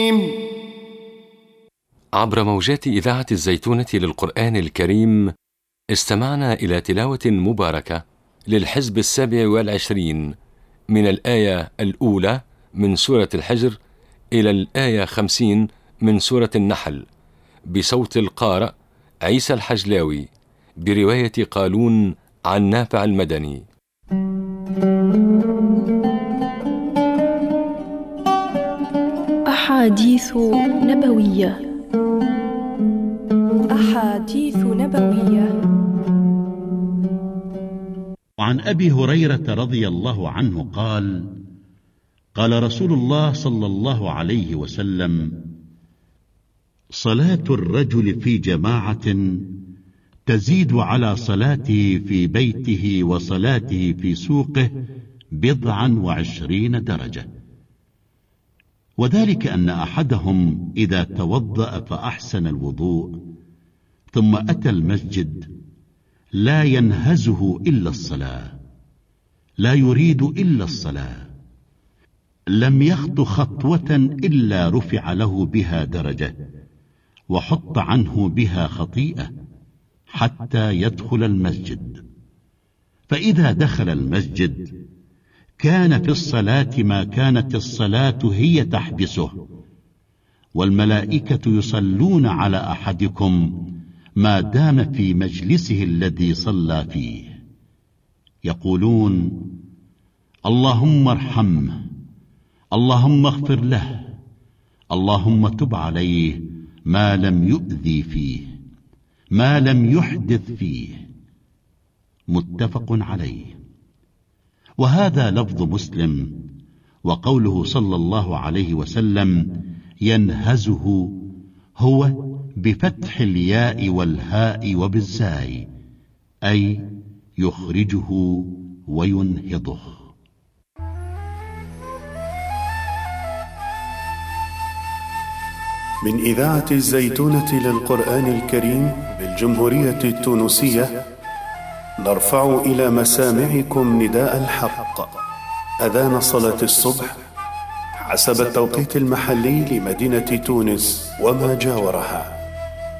عبر موجات إذاعة الزيتونة للقرآن الكريم استمعنا إلى تلاوة مباركة للحزب 27 من الآية الأولى من سورة الحجر إلى الآية 50 من سورة النحل بصوت القارئ عيسى الحجلاوي برواية قالون عن نافع المدني. أحاديث نبوية. أحاديث نبوية. وعن أبي هريرة رضي الله عنه قال: قال رسول الله صلى الله عليه وسلم: صلاة الرجل في جماعة تزيد على صلاته في بيته وصلاته في سوقه 27 درجة، وذلك أن أحدهم إذا توضأ فأحسن الوضوء ثم أتى المسجد لا ينهزه إلا الصلاة، لا يريد إلا الصلاة، لم يخط خطوة إلا رفع له بها درجة وحط عنه بها خطيئة حتى يدخل المسجد. فإذا دخل المسجد كان في الصلاة ما كانت الصلاة هي تحبسه، والملائكة يصلون على أحدكم ما دام في مجلسه الذي صلى فيه، يقولون: اللهم ارحمه، اللهم اغفر له، اللهم تب عليه ما لم يؤذي فيه، ما لم يحدث فيه. متفق عليه. وهذا لفظ مسلم. وقوله صلى الله عليه وسلم ينهزه هو بفتح الياء والهاء وبالزاي، أي يخرجه وينهضه. من إذاعة الزيتونة للقرآن الكريم بالجمهورية التونسية نرفع إلى مسامعكم نداء الحق، أذان صلاة الصبح حسب التوقيت المحلي لمدينة تونس وما جاورها.